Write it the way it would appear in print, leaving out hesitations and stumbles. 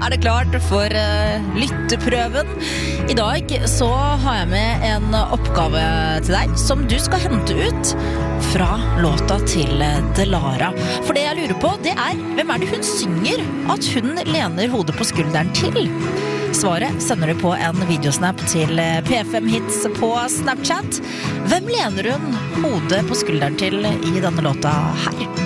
det klart for lytteprøven? I dag så har jeg med en oppgave til deg som du skal hente ut fra låta til Delara. For det jeg lurer på, det hvem det hun synger at hun lener hodet på skulderen til? Svaret sender du på en videosnap til P5 Hits på Snapchat. Hvem lener hun hodet på skulderen til i denne låta her?